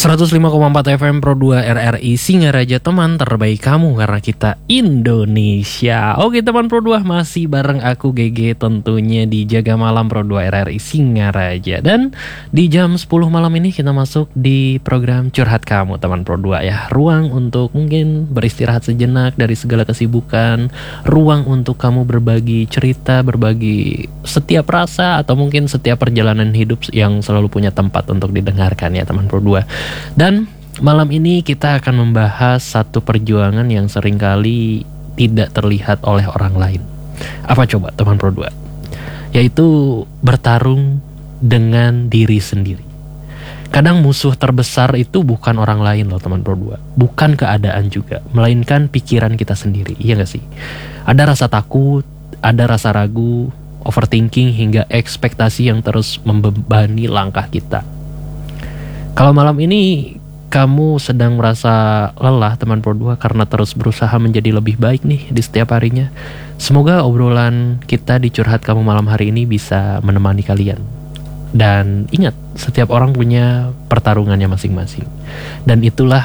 105,4 FM Pro 2 RRI Singaraja, teman terbaik kamu karena kita Indonesia. Oke teman Pro 2, masih bareng aku GG tentunya di Jaga Malam Pro 2 RRI Singaraja. Dan di jam 10 malam ini kita masuk di program Curhat Kamu teman Pro 2 ya. Ruang untuk mungkin beristirahat sejenak dari segala kesibukan. Ruang untuk kamu berbagi cerita, berbagi setiap rasa atau mungkin setiap perjalanan hidup yang selalu punya tempat untuk didengarkan ya teman Pro 2. Dan malam ini kita akan membahas satu perjuangan yang seringkali tidak terlihat oleh orang lain. Apa coba teman Pro 2? Yaitu bertarung dengan diri sendiri. Kadang musuh terbesar itu bukan orang lain loh teman Pro 2. Bukan keadaan juga, melainkan pikiran kita sendiri. Iya gak sih? Ada rasa takut, ada rasa ragu, overthinking hingga ekspektasi yang terus membebani langkah kita. Kalau malam ini kamu sedang merasa lelah teman Pro 2 karena terus berusaha menjadi lebih baik nih di setiap harinya, semoga obrolan kita di Curhat Kamu malam hari ini bisa menemani kalian. Dan ingat, setiap orang punya pertarungannya masing-masing. Dan itulah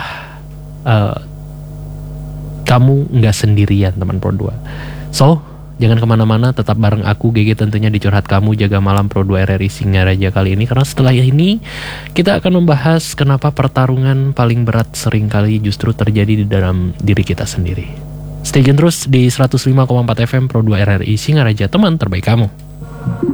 kamu gak sendirian teman Pro 2. So, jangan kemana-mana, tetap bareng aku GG tentunya di Curhat Kamu Jaga Malam Pro 2 RRI Singaraja kali ini. Karena setelah ini kita akan membahas kenapa pertarungan paling berat seringkali justru terjadi di dalam diri kita sendiri. Stay tune terus di 105,4 FM Pro 2 RRI Singaraja, teman terbaik kamu.